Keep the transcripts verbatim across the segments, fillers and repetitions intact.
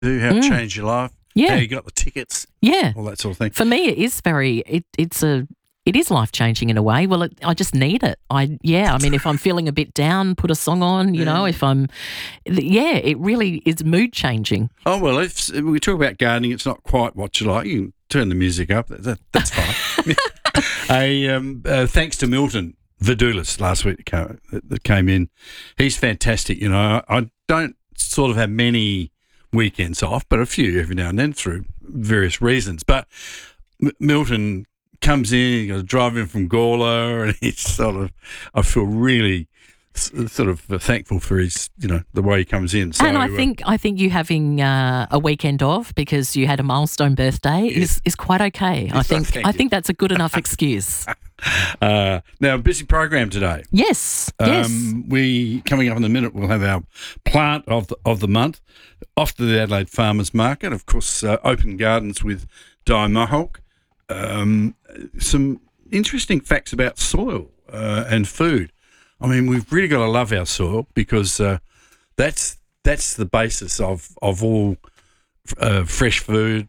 how it Mm. changed your life, Yeah. how you got the tickets, Yeah. all that sort of thing. For me, it is very, it, it's a, it is life changing in a way. Well, it, I just need it. I, yeah. I mean, if I'm feeling a bit down, put a song on, you know, Yeah. if I'm, yeah, it really is mood changing. Oh, well, if we talk about gardening, it's not quite what you like. You can turn the music up. That, that, that's fine. a, um, uh, thanks to Milton Vidulis last week that came, that came in. He's fantastic. You know, I, I don't sort of have many weekends off, but a few every now and then through various reasons. But M- Milton comes in, you got to drive in from Gawler, and he's sort of, I feel really s- sort of thankful for his, you know, the way he comes in. So, and I uh, think I think you having uh, a weekend off because you had a milestone birthday Yes. is, is quite okay. I Yes, think thank I you. think that's a good enough excuse. Uh, now, busy program today. Yes, yes. Um, we coming up in a minute. We'll have our plant of the of the month off to the Adelaide Farmers Market. Of course, uh, open gardens with Di Mohawk. Um, some interesting facts about soil uh, and food. I mean, we've really got to love our soil because uh, that's that's the basis of of all uh, fresh food,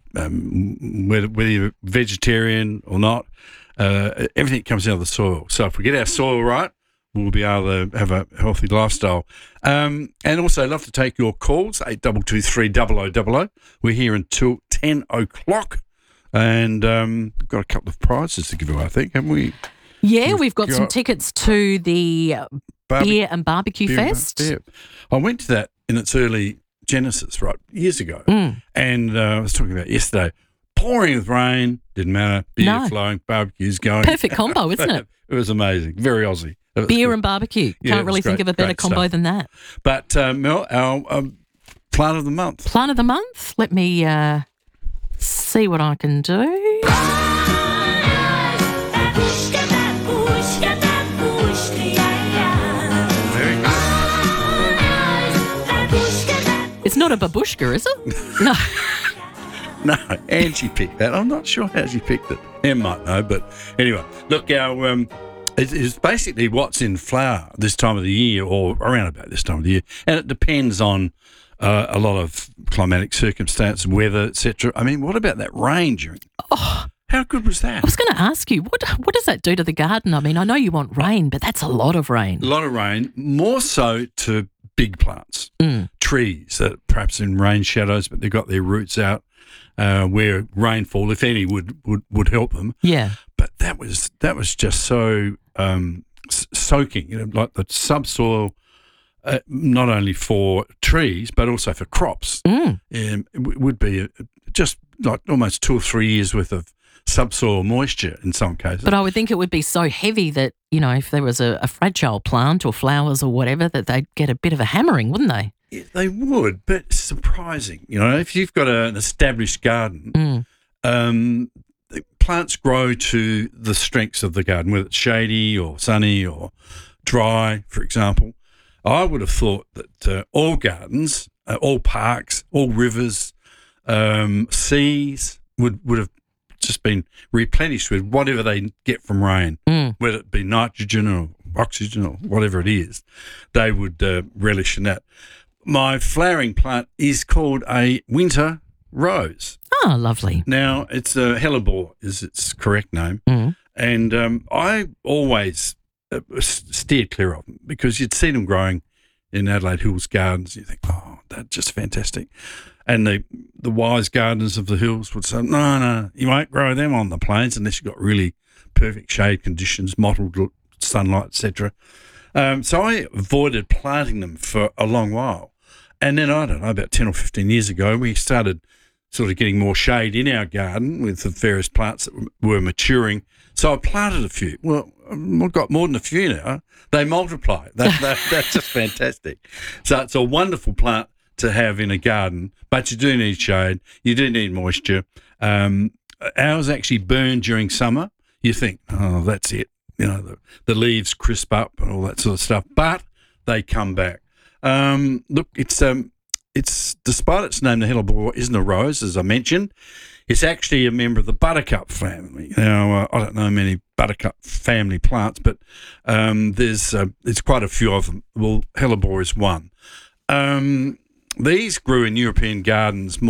um, whether, whether you're vegetarian or not. Uh, everything comes out of the soil. So if we get our soil right, we'll be able to have a healthy lifestyle. Um, and also, I'd love to take your calls, eight two two three, double oh double oh. We're here until ten o'clock. And um, we've got a couple of prizes to give away, I think, haven't we? Yeah, we've we've got, some got- tickets to the Barbe- Beer and Barbecue Beer and Fest. Beer. I went to that in its early genesis, right, years ago. Mm. And uh, I was talking about yesterday, pouring with rain, didn't matter, beer No. flowing, barbecues going. Perfect combo, isn't it? It was amazing, very Aussie. It was Beer good. and barbecue. Yeah, it Can't was really think great, of a better great combo stuff. than that. But uh, Mel, our um, plant of the month. Plant of the month. Let me uh, see what I can do. Very good. It's not a babushka, is it? No. No, Angie picked that. I'm not sure how she picked it. Em might know, but anyway, look, our um, it is basically what's in flower this time of the year, or around about this time of the year, and it depends on uh, a lot of climatic circumstance, weather, et cetera. I mean, what about that rain during? Oh, How good was that? I was going to ask you, what what does that do to the garden? I mean, I know you want rain, but that's a lot of rain. A lot of rain, more so to big plants, Mm. trees that perhaps in rain shadows, but they've got their roots out uh, where rainfall, if any, would, would, would help them. Yeah. But that was that was just so um, s- soaking, you know, like the subsoil, uh, not only for trees but also for crops. Mm. Um, it w- would be a, just like almost two or three years worth of subsoil moisture in some cases. But I would think it would be so heavy that, you know, if there was a, a fragile plant or flowers or whatever, that they'd get a bit of a hammering, wouldn't they? Yeah, they would, but it's surprising. You know, if you've got a, an established garden, Mm. um, the plants grow to the strengths of the garden, whether it's shady or sunny or dry, for example. I would have thought that uh, all gardens, uh, all parks, all rivers, um, seas would, would have just been replenished with whatever they get from rain, Mm. whether it be nitrogen or oxygen or whatever it is. They would uh, relish in that. My flowering plant is called a winter rose. Oh, lovely. Now, it's a hellebore is its correct name. Mm. And um, I always uh, s- steered clear of them because you'd see them growing in Adelaide Hills Gardens. You think, oh, that's just fantastic. And the the wise gardeners of the hills would say, no, no, you won't grow them on the plains unless you've got really perfect shade conditions, mottled sunlight, et cetera. Um, so I avoided planting them for a long while. And then, I don't know, about ten or fifteen years ago, we started sort of getting more shade in our garden with the various plants that were maturing. So I planted a few. Well, I've got more than a few now. They multiply. That, that, that's just fantastic. So it's a wonderful plant to have in a garden, but you do need shade. You do need moisture. Um, ours actually burn during summer. You think, oh, that's it. You know, the, the leaves crisp up and all that sort of stuff, but they come back. Um, look, it's um, it's despite its name, the hellebore isn't a rose, as I mentioned. It's actually a member of the buttercup family. Now, uh, I don't know many buttercup family plants, but um, there's uh, there's quite a few of them. Well, hellebore is one. Um, These grew in European gardens